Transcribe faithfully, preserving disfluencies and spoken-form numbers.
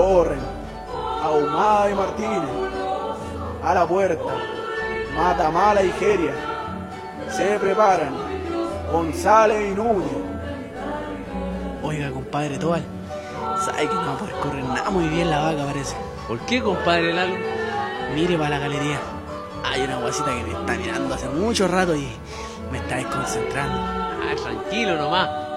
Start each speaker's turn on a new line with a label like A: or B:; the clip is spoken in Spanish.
A: corren. Ahumada y Martínez. A la puerta. Matamala y Geria. Se preparan. González y Núñez.
B: Oiga, compadre Tobal, sabe que no va a poder correr nada muy bien la vaca, parece.
C: ¿Por qué, compadre Lalo?
B: Mire para la galería. Hay una guasita que me está mirando hace mucho rato y me está desconcentrando.
C: Ah, tranquilo nomás.